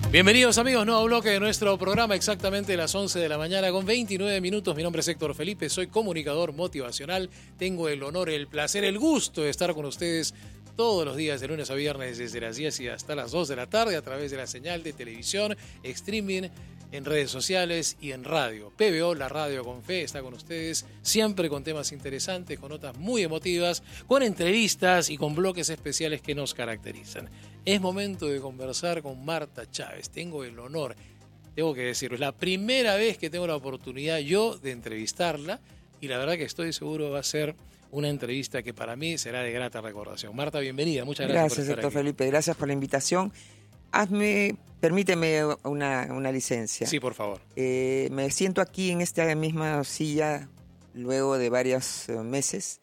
Bienvenidos amigos, nuevo bloque de nuestro programa, exactamente las 11 de la mañana con 29 minutos. Mi nombre es Héctor Felipe, soy comunicador motivacional. Tengo el honor, el placer, el gusto de estar con ustedes todos los días de lunes a viernes desde las 10 y hasta las 2 de la tarde a través de la señal de televisión, streaming, en redes sociales y en radio. PBO, la radio con fe, está con ustedes siempre con temas interesantes, con notas muy emotivas, con entrevistas y con bloques especiales que nos caracterizan. Es momento de conversar con Marta Chávez. Tengo el honor, tengo que decirlo, es la primera vez que tengo la oportunidad yo de entrevistarla y la verdad que estoy seguro va a ser una entrevista que para mí será de grata recordación. Marta, bienvenida, muchas gracias por estar Héctor aquí. Felipe, gracias por la invitación. Permíteme una licencia. Sí, por favor. Me siento aquí en esta misma silla luego de varios meses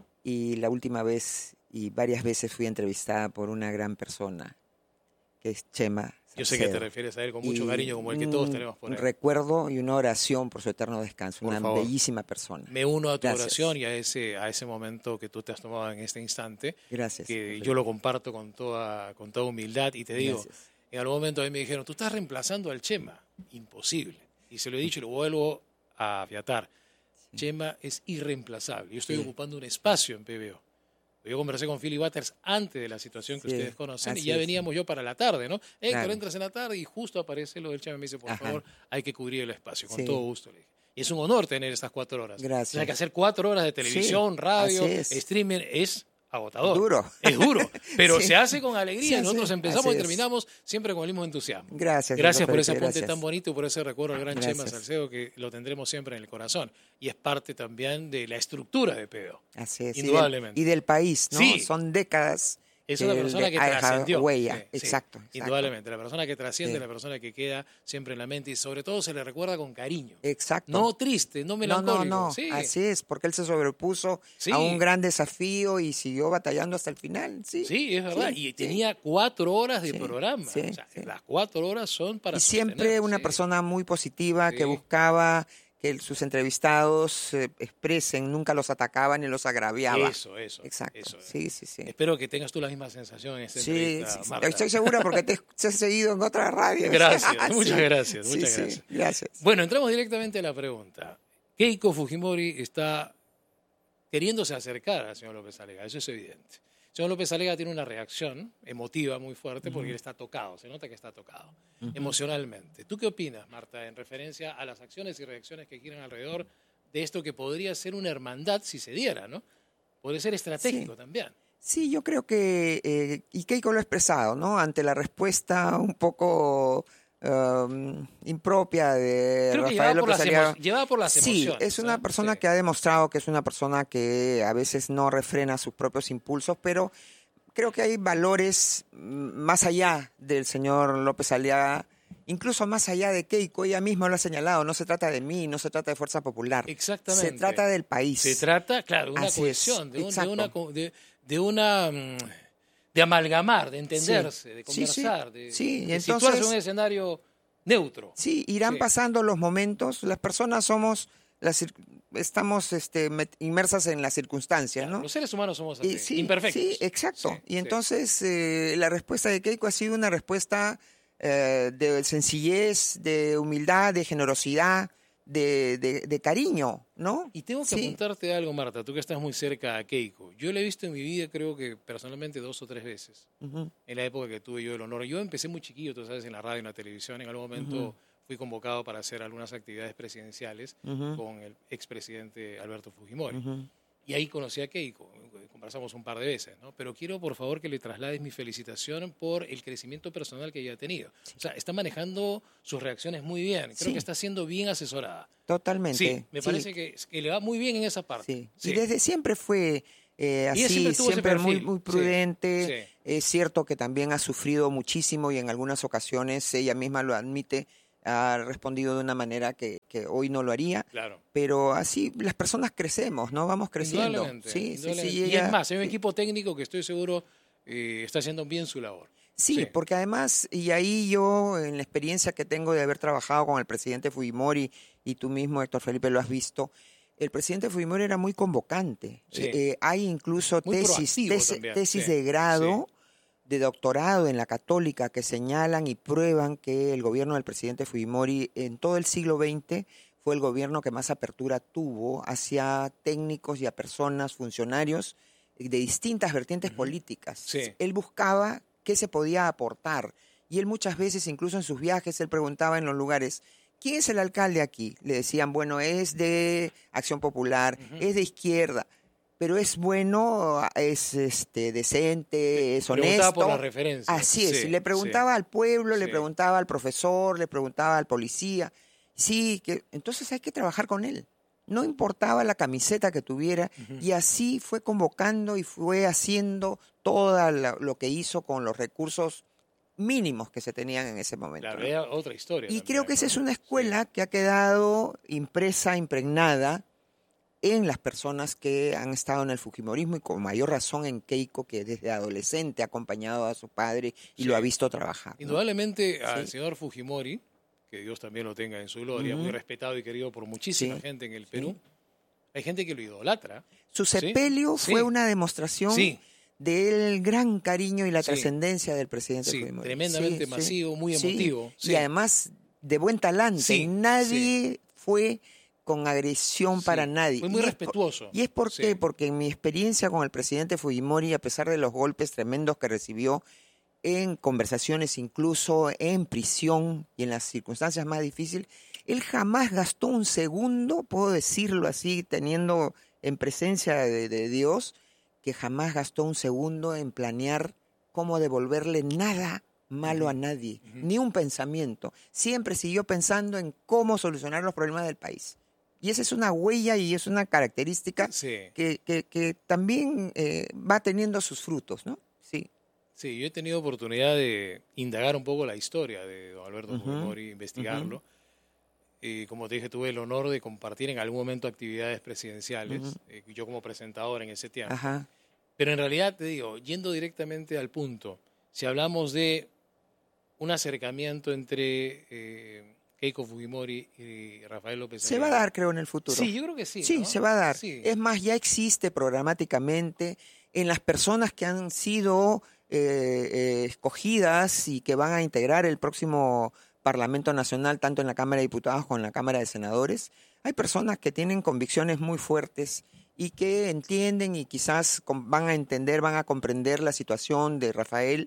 y la última vez y varias veces fui entrevistada por una gran persona que es Chema. Yo sé que te refieres a él con mucho cariño como el que todos tenemos por él. Un recuerdo y una oración por su eterno descanso, Por una favor. bellísima persona. Me uno a tu Gracias. oración y a ese momento que tú te has tomado en este instante. Gracias. Que yo lo comparto con toda humildad y te digo, Gracias. en algún momento a mí me dijeron, tú estás reemplazando al Chema. Imposible. Y se lo he dicho y lo vuelvo a afiatar. Chema es irreemplazable. Yo estoy ocupando un espacio en PBO. Yo conversé con Philly Butters antes de la situación que ustedes conocen y ya veníamos yo para la tarde, ¿no? Héctor, entras en la tarde y justo aparece lo del Chema y me dice, por favor, hay que cubrir el espacio. Con todo gusto, le dije. Y es un honor tener estas 4 horas. Gracias. O sea, que hacer 4 horas de televisión, radio, streaming es agotador. Duro. Es duro, pero se hace con alegría. Sí, Nosotros sí, empezamos así y es. terminamos siempre con el mismo entusiasmo. Gracias. Gracias por Héctor ese Felipe, apunte gracias. tan bonito y por ese recuerdo al gran Chema Gracias. Salcedo que lo tendremos siempre en el corazón. Y es parte también de la estructura de PBO. Así es. Indudablemente. Y del país, ¿no? Sí. Son décadas. Es una persona que trascendió. Huella. Sí, Exacto. Indudablemente. La persona que trasciende, la persona que queda siempre en la mente y sobre todo se le recuerda con cariño. Exacto. No triste, no melancólico. No. Sí. Así es, porque él se sobrepuso a un gran desafío y siguió batallando hasta el final. Sí, Sí, es verdad. Sí, y tenía 4 horas de programa. sí, O sea, sí. las 4 horas son para Y siempre sostener, una sí. persona muy positiva Sí. que buscaba que sus entrevistados expresen, nunca los atacaba ni los agraviaba. Eso. Exacto. Eso. Sí. Espero que tengas tú la misma sensación en esta Sí, entrevista, Marta. estoy segura porque te he seguido en otra radio. Gracias, Sí. muchas gracias. Sí, Muchas sí, gracias. gracias. Bueno, entramos directamente a la pregunta. Keiko Fujimori está queriéndose acercar al señor López Alega, eso es evidente. El señor López Alega tiene una reacción emotiva muy fuerte porque él está tocado, se nota que está tocado emocionalmente. ¿Tú qué opinas, Marta, en referencia a las acciones y reacciones que giran alrededor de esto que podría ser una hermandad si se diera, ¿no? Podría ser estratégico también. Sí, yo creo que, y Keiko lo ha expresado, ¿no? Ante la respuesta un poco impropia de Creo que Rafael López Aliaga. llevada por las emociones. Sí, es una persona Sí. que ha demostrado que es una persona que a veces no refrena sus propios impulsos, pero creo que hay valores más allá del señor López Aliaga, incluso más allá de Keiko. Ella misma lo ha señalado, no se trata de mí, no se trata de Fuerza Popular. Exactamente. Se trata del país. Se trata, claro, de una Así es, cohesión, exacto. de amalgamar, de entenderse, de Sí, sí, conversar, sí, de entonces- situarse en un escenario neutro. Sí, irán Sí. pasando los momentos, las personas estamos inmersas en las circunstancias, ¿no? Los seres humanos somos así, Sí, imperfectos. sí, exacto. Sí, Y sí. entonces la respuesta de Keiko ha sido una respuesta de sencillez, de humildad, de generosidad, de cariño, ¿no? Y tengo que apuntarte algo, Marta, tú que estás muy cerca a Keiko. Yo la he visto en mi vida, creo que personalmente 2 o 3 veces, en la época que tuve yo el honor. Yo empecé muy chiquillo, tú sabes, en la radio, en la televisión. En algún momento fui convocado para hacer algunas actividades presidenciales con el expresidente Alberto Fujimori. Y ahí conocí a Keiko, conversamos un par de veces, ¿no? Pero quiero, por favor, que le traslades mi felicitación por el crecimiento personal que ella ha tenido. O sea, está manejando sus reacciones muy bien. Creo que está siendo bien asesorada. Totalmente. Sí, me parece que le va muy bien en esa parte. Sí. Sí. Y desde siempre fue así, siempre tuvo ese siempre muy, perfil. muy prudente. Sí. Es cierto que también ha sufrido muchísimo y en algunas ocasiones ella misma lo admite, ha respondido de una manera que hoy no lo haría. Claro. Pero así las personas crecemos, ¿no? Vamos creciendo. Indudablemente, Sí, indudablemente. sí, Y ella- es más, hay un equipo técnico que estoy seguro está haciendo bien su labor. Sí, porque además, y ahí yo, en la experiencia que tengo de haber trabajado con el presidente Fujimori, y tú mismo, Héctor Felipe, lo has visto, el presidente Fujimori era muy convocante. Sí. Hay incluso Muy tesis proactivo también, tesis sí, de grado de doctorado en la Católica que señalan y prueban que el gobierno del presidente Fujimori en todo el siglo XX fue el gobierno que más apertura tuvo hacia técnicos y a personas, funcionarios de distintas vertientes políticas. Sí. Él buscaba qué se podía aportar y él muchas veces, incluso en sus viajes, él preguntaba en los lugares, ¿quién es el alcalde aquí? Le decían, bueno, es de Acción Popular, es de izquierda, pero es bueno, es decente, es honesto. Preguntaba por la referencia. Así es, Sí, y le preguntaba al pueblo, le Sí. preguntaba al profesor, le preguntaba al policía. Sí, entonces hay que trabajar con él. No importaba la camiseta que tuviera, y así fue convocando y fue haciendo todo lo que hizo con los recursos mínimos que se tenían en ese momento. La ¿no? vea otra historia. Y también, creo que esa ¿no? es una escuela que ha quedado impresa, impregnada en las personas que han estado en el fujimorismo y con mayor razón en Keiko, que desde adolescente ha acompañado a su padre y Sí. lo ha visto trabajar. ¿no? Indudablemente al Sí. señor Fujimori, que Dios también lo tenga en su gloria, muy respetado y querido por muchísima Sí. gente en el Perú, hay gente que lo idolatra. Su ¿Sí? sepelio Sí. fue una demostración Sí. del gran cariño y la Sí. trascendencia del presidente Sí, Fujimori. tremendamente masivo, muy emotivo. Y Sí. además de buen talante. Sí, Nadie fue con agresión Sí. para nadie. Fue muy Y respetuoso. ¿Y es por Sí. qué? Porque en mi experiencia con el presidente Fujimori, a pesar de los golpes tremendos que recibió en conversaciones, incluso en prisión y en las circunstancias más difíciles, él jamás gastó un segundo, puedo decirlo así, teniendo en presencia de Dios, que jamás gastó un segundo en planear cómo devolverle nada malo a nadie, ni un pensamiento. Siempre siguió pensando en cómo solucionar los problemas del país. Y esa es una huella y es una característica Sí. que también va teniendo sus frutos, ¿no? Sí. Sí, yo he tenido oportunidad de indagar un poco la historia de don Alberto Fujimori, investigarlo. Y como te dije, tuve el honor de compartir en algún momento actividades presidenciales, yo como presentador en ese tiempo. Ajá. Pero en realidad, te digo, yendo directamente al punto, si hablamos de un acercamiento entre Keiko Fujimori y Rafael López Se va a dar, creo, en el futuro. Sí, yo creo que sí. Sí, ¿no? se va a dar. Sí. Es más, ya existe programáticamente en las personas que han sido escogidas y que van a integrar el próximo Parlamento Nacional, tanto en la Cámara de Diputados como en la Cámara de Senadores. Hay personas que tienen convicciones muy fuertes y que entienden y quizás van a entender, van a comprender la situación de Rafael.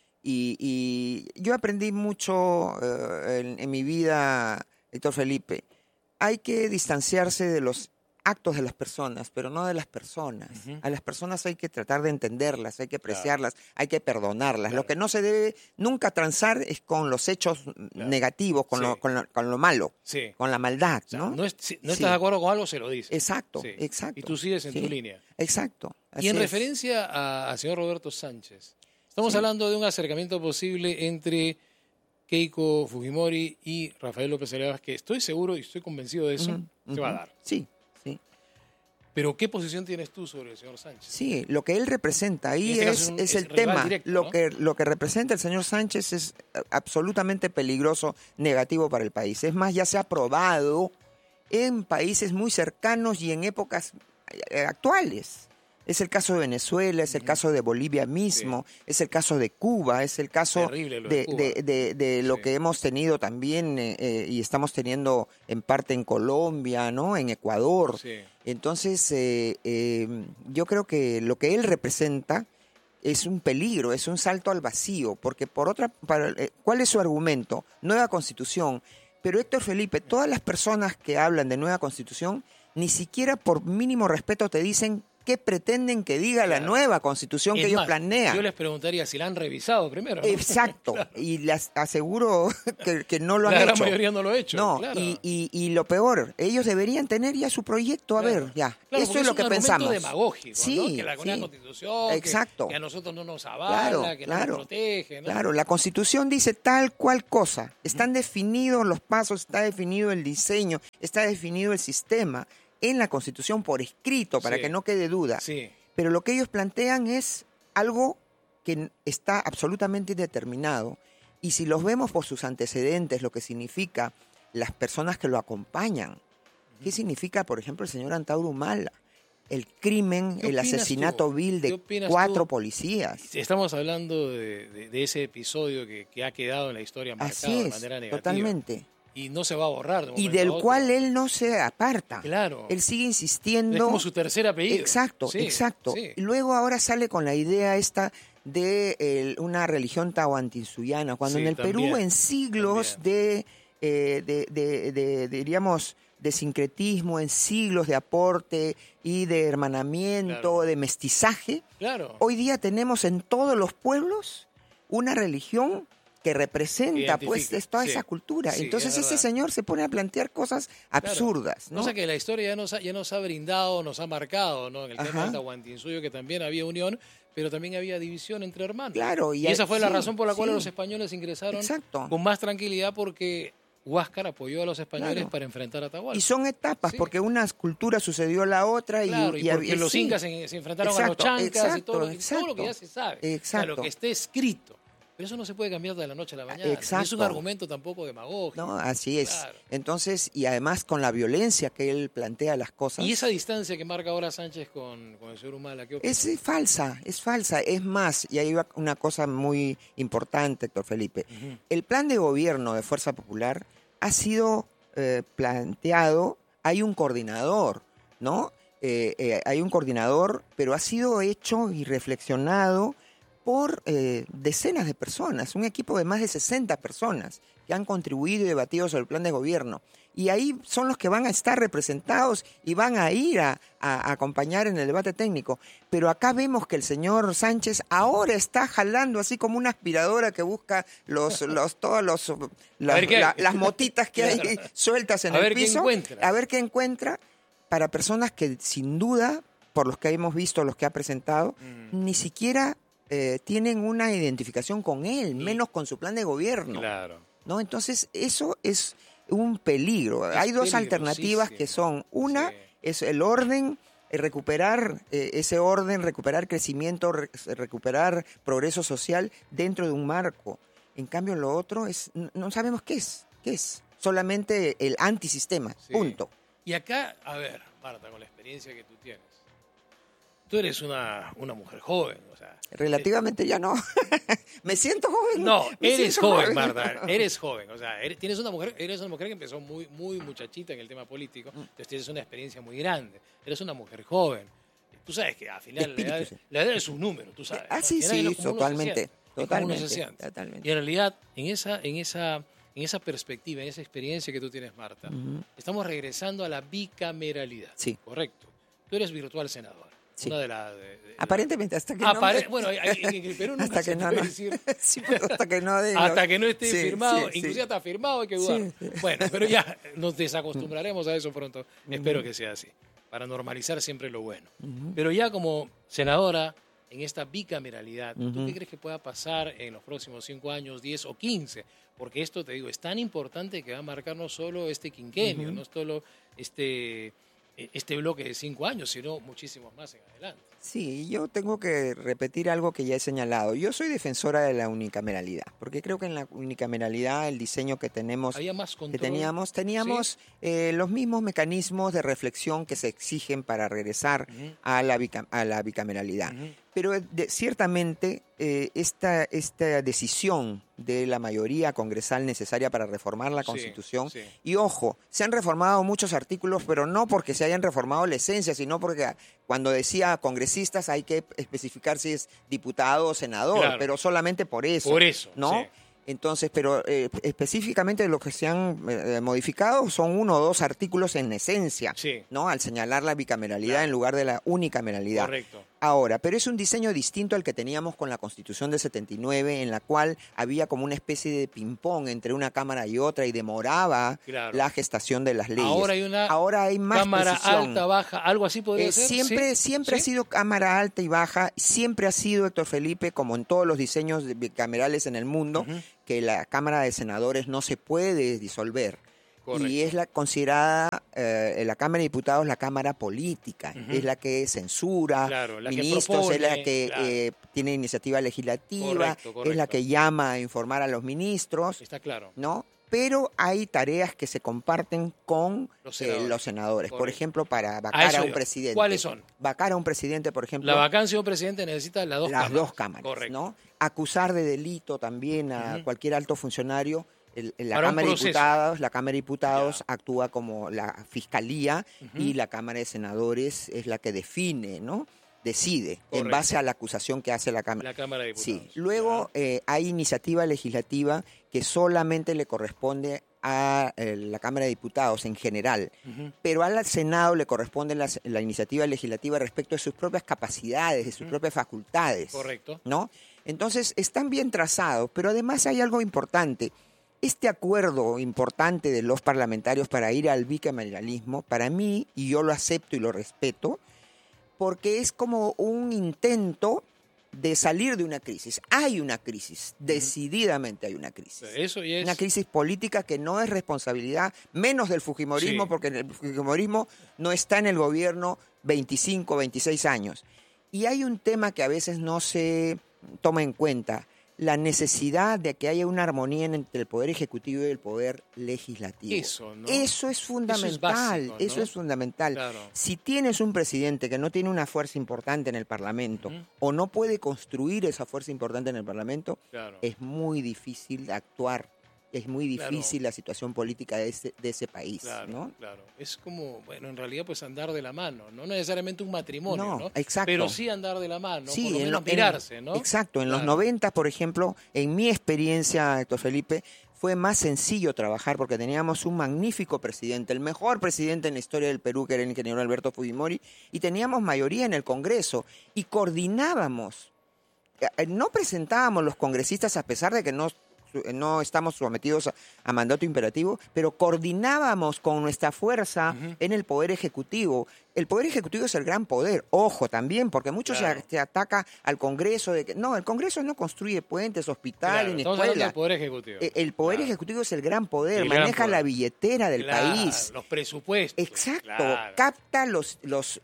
Y yo aprendí mucho en mi vida, Héctor Felipe. Hay que distanciarse de los actos de las personas, pero no de las personas. A las personas hay que tratar de entenderlas, hay que apreciarlas, hay que perdonarlas. Lo que no se debe nunca transar es con los hechos negativos, con lo malo, con la maldad, O sea, ¿no? no estás de acuerdo con algo, se lo dices. Exacto, Sí. exacto. Y tú sigues en tu línea. Exacto. Y así en es. referencia al señor Roberto Sánchez, estamos hablando de un acercamiento posible entre Keiko Fujimori y Rafael López Aliaga, que estoy seguro y estoy convencido de eso, se va a dar. Sí, sí. Pero ¿qué posición tienes tú sobre el señor Sánchez? Sí, lo que él representa ahí En este caso es el rival tema. directo, lo, ¿no? lo que representa el señor Sánchez es absolutamente peligroso, negativo para el país. Es más, ya se ha probado en países muy cercanos y en épocas actuales. Es el caso de Venezuela, es el caso de Bolivia mismo, es el caso de Cuba, es el caso Terrible lo de Cuba. de lo que hemos tenido también y estamos teniendo en parte en Colombia, ¿no? En Ecuador. Sí. Entonces, yo creo que lo que él representa es un peligro, es un salto al vacío, porque ¿cuál es su argumento? Nueva Constitución. Pero Héctor Felipe, todas las personas que hablan de nueva Constitución, ni siquiera por mínimo respeto te dicen qué pretenden que diga la nueva Constitución que ellos planean. Yo les preguntaría si la han revisado primero, ¿no? Exacto, Claro. Y les aseguro que no lo han La hecho. gran mayoría no lo ha hecho. No, claro. y lo peor, ellos deberían tener ya su proyecto. A ver, ya, Claro, eso porque es lo que un argumento pensamos. demagógico, Sí, ¿no? Que la nueva sí. Constitución, Exacto. que a nosotros no nos avala, que no nos protege, ¿no? Claro, la Constitución dice tal cual cosa. Están definidos los pasos, está definido el diseño, está definido el sistema en la Constitución por escrito, para que no quede duda. Sí. Pero lo que ellos plantean es algo que está absolutamente indeterminado. Y si los vemos por sus antecedentes, lo que significa las personas que lo acompañan, ¿qué significa, por ejemplo, el señor Antauro Humala? el crimen, el asesinato vil de 4 policías. Estamos hablando de ese episodio que ha quedado en la historia marcado de manera negativa. Totalmente. Y no se va a borrar. Y del cual él no se aparta. Claro. Él sigue insistiendo. Es como su tercer apellido. Exacto, exacto. Sí. Y luego ahora sale con la idea esta de una religión tahuantinsuyana, cuando en el Perú en siglos diríamos, de sincretismo, en siglos de aporte y de hermanamiento, de mestizaje, hoy día tenemos en todos los pueblos una religión que representa pues toda esa cultura. Entonces ese señor se pone a plantear cosas absurdas, ¿no? Cosa que la historia ya nos ha brindado, nos ha marcado, ¿no? En el tema del Tahuantinsuyo, que también había unión, pero también había división entre hermanos. Claro, y esa fue la razón por la cual los españoles ingresaron con más tranquilidad, porque Huáscar apoyó a los españoles para enfrentar a Atahualpa. Y son etapas, porque una cultura sucedió a la otra. Y porque los incas se enfrentaron a los chancas y todo lo que ya se sabe. Lo que esté escrito. Pero eso no se puede cambiar de la noche a la mañana. No es un argumento tampoco demagógico. No, así es. Claro. Entonces, y además con la violencia que él plantea las cosas. ¿Y esa distancia que marca ahora Sánchez con el señor Humala? ¿Qué opinas? Es falsa. Es más, y ahí va una cosa muy importante, Héctor Felipe. El plan de gobierno de Fuerza Popular ha sido planteado, hay un coordinador, ¿no? Hay un coordinador, pero ha sido hecho y reflexionado por decenas de personas, un equipo de más de 60 personas que han contribuido y debatido sobre el plan de gobierno. Y ahí son los que van a estar representados y van a ir a acompañar en el debate técnico. Pero acá vemos que el señor Sánchez ahora está jalando así como una aspiradora que busca las motitas que hay sueltas en el piso. A ver qué encuentra para personas que sin duda, por los que hemos visto, los que ha presentado, ni siquiera tienen una identificación con él, menos con su plan de gobierno. Claro. ¿No? Entonces, eso es un peligro. Hay dos alternativas que son, una es el orden, recuperar ese orden, recuperar crecimiento, recuperar progreso social dentro de un marco. En cambio, lo otro es, no sabemos qué es, solamente el antisistema, punto. Y acá, a ver, Marta, con la experiencia que tú tienes, tú eres una mujer joven, o sea... Relativamente ya no. ¿Me siento joven? No, eres joven, Marta. Eres joven. O sea, eres una mujer que empezó muy, muy muchachita en el tema político. Entonces tienes una experiencia muy grande. Eres una mujer joven. Tú sabes que al final la edad es un número, tú sabes. Sí, totalmente. Y en realidad, en esa perspectiva, en esa experiencia que tú tienes, Marta, estamos regresando a la bicameralidad. Sí. Correcto. Tú eres virtual senadora. Sí. Una aparentemente, hasta que bueno, en el Perú nunca se puede decir. Sí, pero hasta que no digo. Hasta que no esté firmado, inclusive está firmado, hay que dudar. Bueno, pero ya nos desacostumbraremos a eso pronto. Espero que sea así, para normalizar siempre lo bueno. Pero ya como senadora, en esta bicameralidad, ¿tú qué crees que pueda pasar en los próximos 5 años, 10 o 15? Porque esto, te digo, es tan importante que va a marcar no solo este quinquenio, no solo este bloque de 5 años, sino muchísimos más en adelante. Sí, yo tengo que repetir algo que ya he señalado. Yo soy defensora de la unicameralidad, porque creo que en la unicameralidad el diseño que tenemos, había más control, teníamos los mismos mecanismos de reflexión que se exigen para regresar a la bicameralidad. Pero ciertamente esta decisión de la mayoría congresal necesaria para reformar la Constitución, y ojo, se han reformado muchos artículos, pero no porque se hayan reformado la esencia, sino porque cuando decía congresistas hay que especificar si es diputado o senador, pero solamente por eso. Por eso, ¿no? Entonces, pero específicamente lo que se han modificado son 1 o 2 artículos en esencia, ¿no? Al señalar la bicameralidad en lugar de la unicameralidad. Correcto. Ahora, pero es un diseño distinto al que teníamos con la Constitución de 79, en la cual había como una especie de ping-pong entre una cámara y otra y demoraba la gestación de las leyes. Ahora hay más cámara precisión. Alta, baja, algo así podría ser. Siempre ha sido cámara alta y baja, siempre ha sido, Héctor Felipe, como en todos los diseños bicamerales en el mundo, que la Cámara de Senadores no se puede disolver. Correcto. Y es considerada la Cámara de Diputados la Cámara política, es la que censura ministros, que propone, es la que tiene iniciativa legislativa, correcto. Es la que llama a informar a los ministros. Está claro. ¿No? pero hay tareas que se comparten con Los los senadores. Por ejemplo, para A vacar eso a un iba. presidente. ¿Cuáles son? Vacar a un presidente, por ejemplo. La vacancia de un presidente necesita las dos cámaras. Correcto. ¿No? Acusar de delito también a cualquier alto funcionario. La Cámara de Diputados actúa como la Fiscalía y la Cámara de Senadores es la que define, ¿no? Decide en base a la acusación que hace la Cámara. La Cámara de Diputados. Sí. Luego hay iniciativa legislativa que solamente le corresponde a la Cámara de Diputados en general, pero al Senado le corresponde la iniciativa legislativa respecto de sus propias capacidades, de sus propias facultades. Correcto. ¿No? Entonces, están bien trazados, pero además hay algo importante. Este acuerdo importante de los parlamentarios para ir al bicameralismo, para mí, y yo lo acepto y lo respeto, porque es como un intento de salir de una crisis. Hay una crisis, decididamente hay una crisis. Eso y es... Una crisis política que no es responsabilidad, menos del fujimorismo, porque el fujimorismo no está en el gobierno 25, 26 años. Y hay un tema que a veces no se toma en cuenta, la necesidad de que haya una armonía entre el Poder Ejecutivo y el Poder Legislativo. Eso, ¿no? Eso es fundamental. Eso es básico, ¿no? Eso es fundamental. Claro. Si tienes un presidente que no tiene una fuerza importante en el Parlamento o no puede construir esa fuerza importante en el Parlamento, es muy difícil actuar. Es muy difícil la situación política de ese país, ¿no? Claro, es como, bueno, en realidad pues andar de la mano, no necesariamente un matrimonio, ¿no? Exacto. Pero sí andar de la mano, sí, por lo menos mirarse, ¿no? Exacto, en los 90, por ejemplo, en mi experiencia, Héctor Felipe, fue más sencillo trabajar porque teníamos un magnífico presidente, el mejor presidente en la historia del Perú, que era el ingeniero Alberto Fujimori, y teníamos mayoría en el Congreso, y coordinábamos. No presentábamos los congresistas a pesar de que no estamos sometidos a mandato imperativo, pero coordinábamos con nuestra fuerza en el Poder Ejecutivo. El Poder Ejecutivo es el gran poder, ojo también, porque muchos se ataca al Congreso de que no, el Congreso no construye puentes, hospitales ni escuelas. El Poder Ejecutivo. El Poder Ejecutivo es el gran poder, maneja la billetera del país. Los presupuestos. Exacto, capta los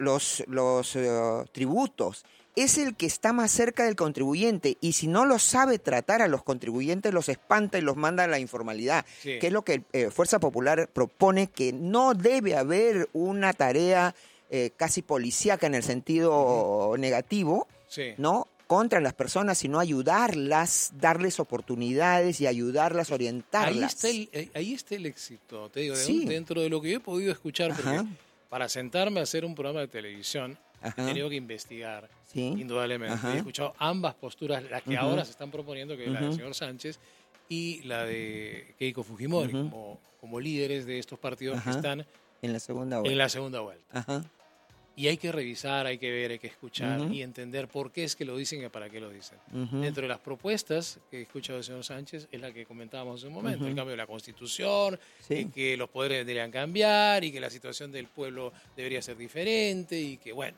tributos. Es el que está más cerca del contribuyente y si no lo sabe tratar a los contribuyentes los espanta y los manda a la informalidad, que es lo que Fuerza Popular propone, que no debe haber una tarea casi policíaca en el sentido negativo, ¿no? Contra las personas, sino ayudarlas, darles oportunidades y ayudarlas, orientarlas. Ahí está el éxito, te digo, dentro de lo que yo he podido escuchar, porque para sentarme a hacer un programa de televisión, he tenido que investigar, indudablemente. He escuchado ambas posturas, las que ahora se están proponiendo, que es la del señor Sánchez y la de Keiko Fujimori, como líderes de estos partidos que están en la segunda vuelta. Y hay que revisar, hay que ver, hay que escuchar y entender por qué es que lo dicen y para qué lo dicen. Dentro de las propuestas que he escuchado del señor Sánchez es la que comentábamos hace un momento, el cambio de la Constitución, que los poderes deberían cambiar y que la situación del pueblo debería ser diferente y que, bueno,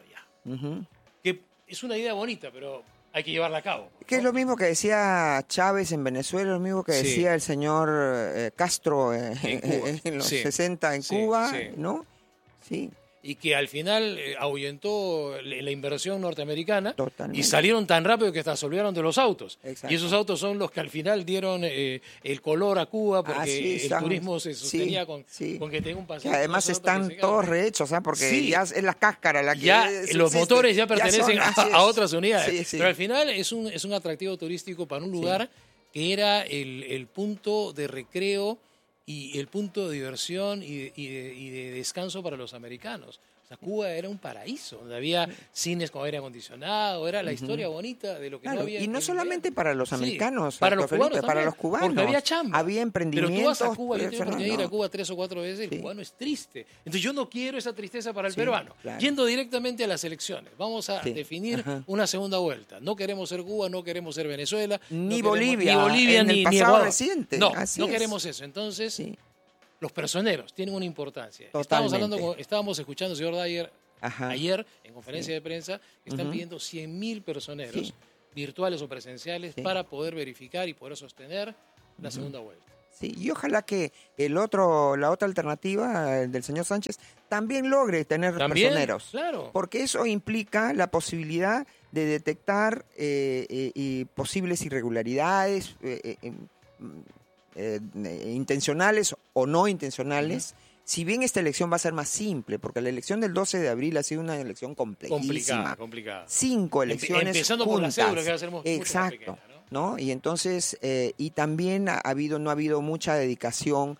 que es una idea bonita, pero hay que llevarla a cabo, ¿no? Que es lo mismo que decía Chávez en Venezuela, lo mismo que decía el señor Castro en los 60 en Cuba, ¿no? Sí. Y que al final ahuyentó la inversión norteamericana. Totalmente. Y salieron tan rápido que hasta se olvidaron de los autos. Exacto. Y esos autos son los que al final dieron el color a Cuba, porque el turismo se sostenía con que tenga un pasaje. Que además están todos rehechos, porque ya es la cáscara la que ya los motores ya pertenecen a otras unidades. Pero al final es un atractivo turístico para un lugar que era el punto de recreo y el punto de diversión y de descanso para los americanos. O sea, Cuba era un paraíso, donde había cines con aire acondicionado, era la historia bonita de lo que no había. Y no solamente para los americanos, para los cubanos Felipe, para los cubanos. Porque había chamba. Había emprendimientos. Pero tú vas a Cuba, yo tengo oportunidad de ir a Cuba 3 o 4 veces, el cubano es triste. Entonces yo no quiero esa tristeza para el peruano. Claro. Yendo directamente a las elecciones, vamos a definir una segunda vuelta. No queremos ser Cuba, no queremos ser Venezuela. Ni no Bolivia, en el pasado Ecuador. reciente. No queremos eso. Entonces, los personeros tienen una importancia. Estábamos escuchando al señor Dyer ayer en conferencia de prensa que están pidiendo 100.000 personeros virtuales o presenciales para poder verificar y poder sostener la segunda vuelta. Sí, y ojalá que la otra alternativa, el del señor Sánchez, también logre tener personeros. Claro. Porque eso implica la posibilidad de detectar posibles irregularidades, intencionales o no intencionales, si bien esta elección va a ser más simple, porque la elección del 12 de abril ha sido una elección complejísima. Complicada. 5 elecciones empezando juntas. por la cédula, que va a ser mucho Exacto, más pequeña, ¿no? Y entonces, y también no ha habido mucha dedicación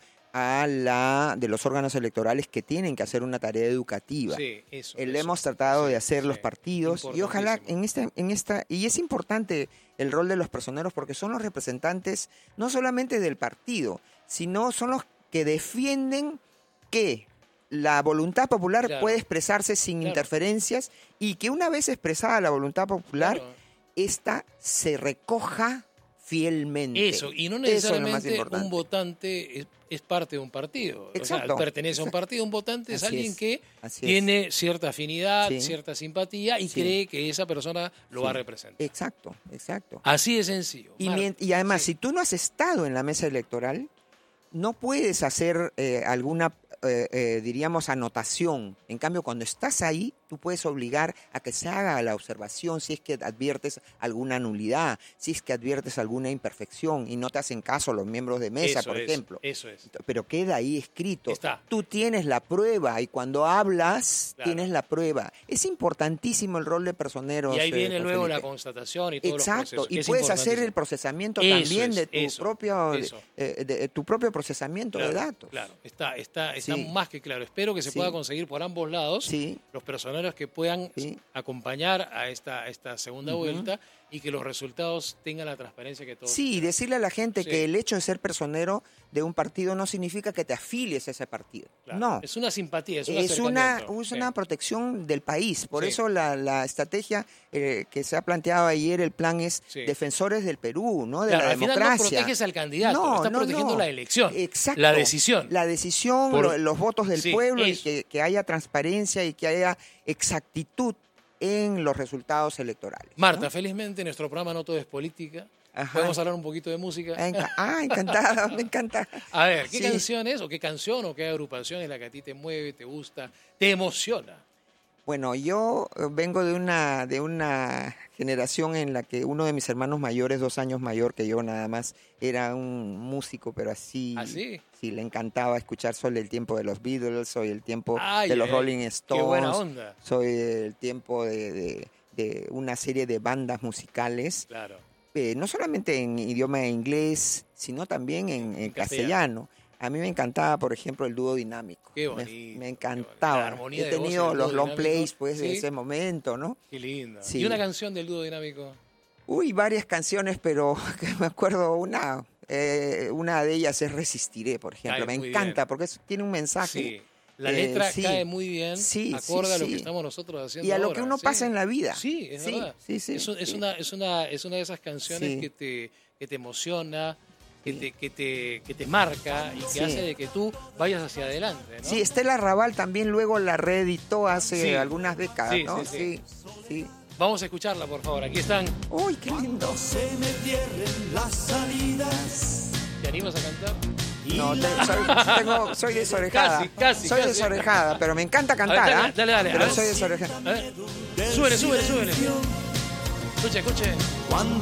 de los órganos electorales que tienen que hacer una tarea educativa. Sí, eso. Hemos tratado de hacer los partidos y ojalá y es importante el rol de los personeros porque son los representantes no solamente del partido, sino son los que defienden que la voluntad popular puede expresarse sin interferencias y que una vez expresada la voluntad popular, esta se recoja fielmente. Eso, y no necesariamente un votante es parte de un partido. Exacto. O sea, pertenece a un partido. Un votante es alguien que tiene cierta afinidad, cierta simpatía y cree que esa persona lo va a representar. Exacto. Así de sencillo. Y además, si tú no has estado en la mesa electoral, no puedes hacer alguna, diríamos, anotación. En cambio, cuando estás ahí, tú puedes obligar a que se haga la observación si es que adviertes alguna nulidad, si es que adviertes alguna imperfección y no te hacen caso los miembros de mesa, por ejemplo. Eso es. Pero queda ahí escrito. Está. Tú tienes la prueba y cuando hablas, tienes la prueba. Es importantísimo el rol de personeros. Y ahí viene luego la constatación y todo. Exacto. Y puedes hacer el procesamiento también de tu propio procesamiento de datos. Claro, está más que claro. Espero que se pueda conseguir por ambos lados los personeros que puedan acompañar a esta segunda vuelta y que los resultados tengan la transparencia que todos. Sí, decirle a la gente que el hecho de ser personero de un partido no significa que te afilies a ese partido. Claro. No. Es una simpatía, es una protección del país. Por eso la estrategia que se ha planteado ayer, el plan es defensores del Perú, ¿no? De la democracia. Al final no proteges al candidato, estás protegiendo la elección. Exacto. La decisión. La decisión, los votos del pueblo y que haya transparencia y que haya exactitud en los resultados electorales. Marta, felizmente nuestro programa no todo es política. Podemos hablar un poquito de música. Encantada, me encanta. A ver, ¿qué canción es o qué canción o qué agrupación es la que a ti te mueve, te gusta, te emociona? Bueno, yo vengo de una generación en la que uno de mis hermanos mayores, 2 años mayor que yo nada más, era un músico, pero así. ¿Ah, sí? Sí, le encantaba escuchar Soy el tiempo de los Beatles, soy el tiempo de los Rolling Stones. Qué buena onda. Soy el tiempo de una serie de bandas musicales. Claro. No solamente en idioma inglés, sino también en castellano. A mí me encantaba, por ejemplo, el dúo dinámico. Qué bonito. Me encantaba. He tenido los long plays de ese momento, ¿no? Qué lindo. Sí. ¿Y una canción del dúo dinámico? Varias canciones, pero me acuerdo una de ellas es Resistiré, por ejemplo. Me encanta porque tiene un mensaje. Sí. La letra cae muy bien, acorde a lo que estamos nosotros haciendo y a lo ahora. Que uno pasa en la vida. Sí, es verdad. Sí. Es una de esas canciones que te emociona, que te marca y que hace de que tú vayas hacia adelante, ¿no? Sí, Estela Raval también luego la reeditó hace algunas décadas, ¿no? Sí. Vamos a escucharla, por favor. Aquí están. ¡Uy, qué lindo! No se me cierren las salidas. ¿Te animas a cantar? No, soy desorejada. Casi. Soy desorejada, pero me encanta cantar. Ver, dale. Pero soy desorejada. Súbele. Escuche. Cuando